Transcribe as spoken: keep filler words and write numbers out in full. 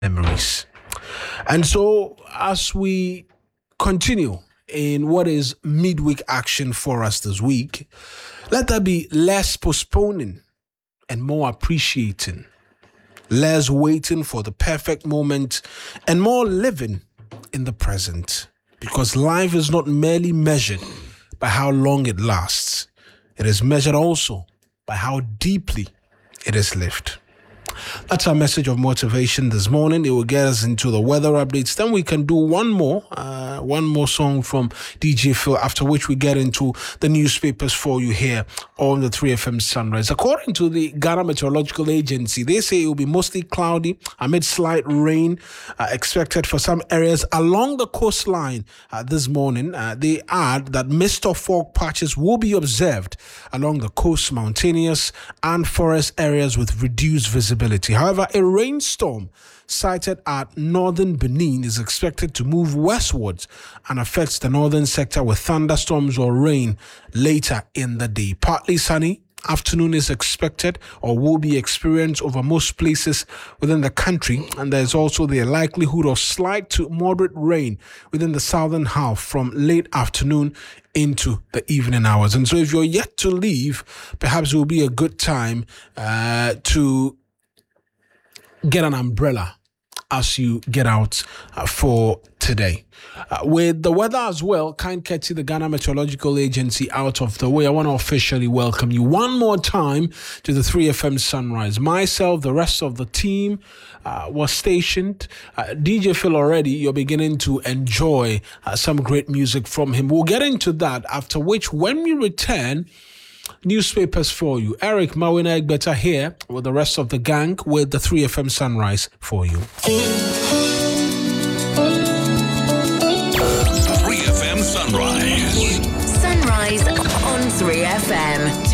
memories. And so, as we continue in what is midweek action for us this week, let there be less postponing and more appreciating, less waiting for the perfect moment and more living in the present. Because life is not merely measured by how long it lasts, it is measured also by how deeply it is lived. That's our message of motivation this morning. It will get us into the weather updates. Then we can do one more, uh, one more song from D J Phil, after which we get into the newspapers for you here on the three F M Sunrise. According to the Ghana Meteorological Agency, they say it will be mostly cloudy amid slight rain uh, expected for some areas along the coastline uh, this morning. Uh, they add that mist or fog patches will be observed along the coast, mountainous and forest areas with reduced visibility. However, a rainstorm sighted at northern Benin is expected to move westwards and affects the northern sector with thunderstorms or rain later in the day. Partly sunny afternoon is expected or will be experienced over most places within the country, and there's also the likelihood of slight to moderate rain within the southern half from late afternoon into the evening hours. And so if you're yet to leave, perhaps it will be a good time uh, to get an umbrella as you get out uh, for today. Uh, with the weather as well, kind courtesy the Ghana Meteorological Agency out of the way, I want to officially welcome you one more time to the three F M Sunrise. Myself, the rest of the team uh, was stationed. Uh, D J Phil already, you're beginning to enjoy uh, some great music from him. We'll get into that, after which, when we return, newspapers for you. Eric Mawina Egbeta here with the rest of the gang with the three F M Sunrise for you.